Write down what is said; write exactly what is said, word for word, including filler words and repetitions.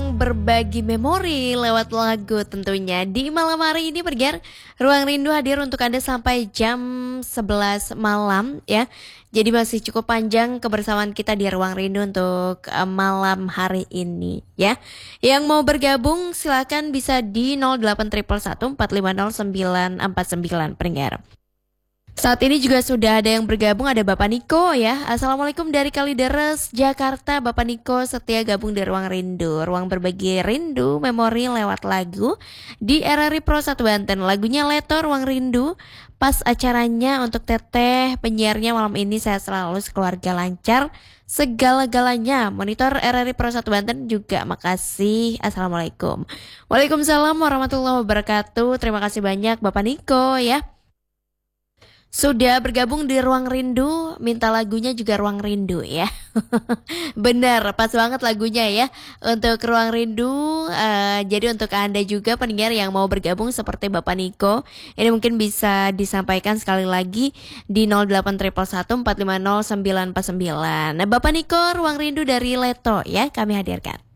ruang berbagi memori lewat lagu tentunya. Di malam hari ini pendengar, Ruang Rindu hadir untuk Anda sampai jam sebelas malam ya. Jadi masih cukup panjang kebersamaan kita di Ruang Rindu untuk uh, malam hari ini ya. Yang mau bergabung silakan bisa di nol delapan satu satu empat lima nol sembilan empat sembilan pendengar. Saat ini juga sudah ada yang bergabung, ada Bapak Niko ya. Assalamualaikum dari Kalideres, Jakarta. Bapak Niko setia gabung di Ruang Rindu, ruang berbagi rindu, memori lewat lagu di R R I Pro satu Banten. Lagunya Leto Ruang Rindu, pas acaranya untuk Teteh, penyiarnya malam ini saya selalu sekeluarga lancar, segala-galanya. Monitor R R I Pro satu Banten juga makasih. Assalamualaikum. Waalaikumsalam warahmatullahi wabarakatuh. Terima kasih banyak Bapak Niko ya. Sudah bergabung di Ruang Rindu, minta lagunya juga Ruang Rindu ya. Bener, pas banget lagunya ya untuk Ruang Rindu. Uh, jadi untuk Anda juga pendengar yang mau bergabung seperti Bapak Niko, ini mungkin bisa disampaikan sekali lagi di nol delapan satu satu empat lima nol sembilan empat sembilan. Nah, Bapak Niko, Ruang Rindu dari Leto ya, kami hadirkan.